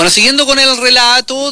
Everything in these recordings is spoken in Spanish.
Bueno, siguiendo con el relato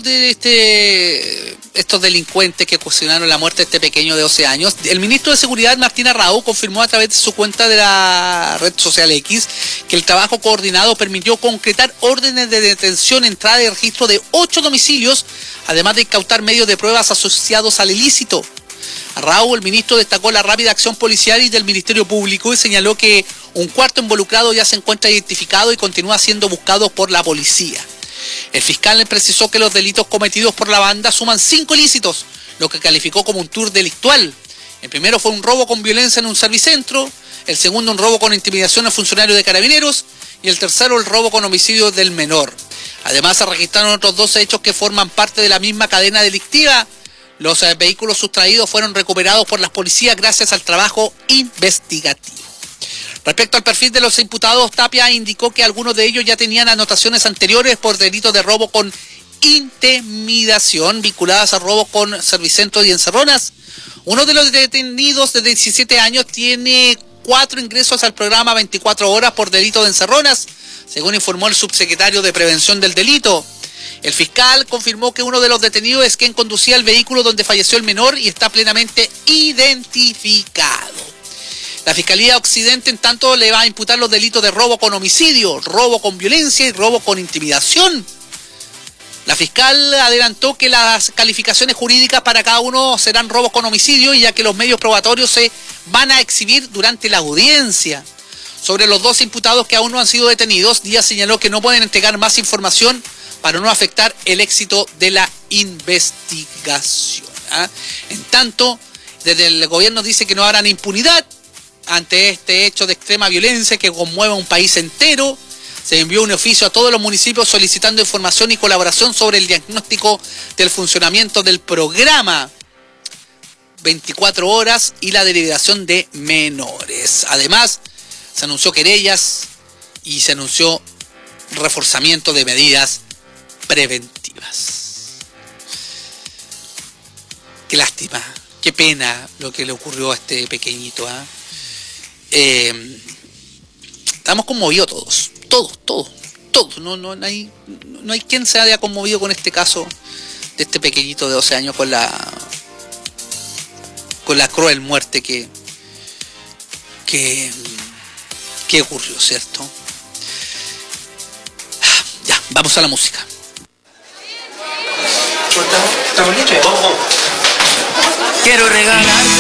de estos delincuentes que ocasionaron la muerte de este pequeño de 12 años, el ministro de Seguridad, Martín Arrau, confirmó a través de su cuenta de la red social X que el trabajo coordinado permitió concretar órdenes de detención, entrada y registro de 8 domicilios, además de incautar medios de pruebas asociados al ilícito. Arrau, el ministro, destacó la rápida acción policial y del Ministerio Público y señaló que un cuarto involucrado ya se encuentra identificado y continúa siendo buscado por la policía. El fiscal le precisó que los delitos cometidos por la banda suman 5 ilícitos, lo que calificó como un tour delictual. El primero fue un robo con violencia en un servicentro, el segundo un robo con intimidación a funcionarios de Carabineros y el tercero el robo con homicidio del menor. Además se registraron otros 12 hechos que forman parte de la misma cadena delictiva. Los vehículos sustraídos fueron recuperados por las policías gracias al trabajo investigativo. Respecto al perfil de los imputados, Tapia indicó que algunos de ellos ya tenían anotaciones anteriores por delitos de robo con intimidación vinculadas a robo con servicentros y encerronas. Uno de los detenidos de 17 años tiene 4 ingresos al programa 24 horas por delito de encerronas, según informó el subsecretario de Prevención del Delito. El fiscal confirmó que uno de los detenidos es quien conducía el vehículo donde falleció el menor y está plenamente identificado. La Fiscalía Occidente, en tanto, le va a imputar los delitos de robo con homicidio, robo con violencia y robo con intimidación. La fiscal adelantó que las calificaciones jurídicas para cada uno serán robos con homicidio, ya que los medios probatorios se van a exhibir durante la audiencia. Sobre los 2 imputados que aún no han sido detenidos, Díaz señaló que no pueden entregar más información para no afectar el éxito de la investigación. En tanto, desde el gobierno dice que no habrán impunidad ante este hecho de extrema violencia que conmueve a un país entero. Se envió un oficio a todos los municipios solicitando información y colaboración sobre el diagnóstico del funcionamiento del programa 24 horas y la deliberación de menores. Además, se anunció querellas y se anunció reforzamiento de medidas preventivas. Qué lástima, qué pena lo que le ocurrió a este pequeñito. Estamos conmovidos todos. No hay quien se haya conmovido con este caso de este pequeñito de 12 años con la cruel muerte que ocurrió, ¿cierto? Ya, vamos a la música. Quiero regalar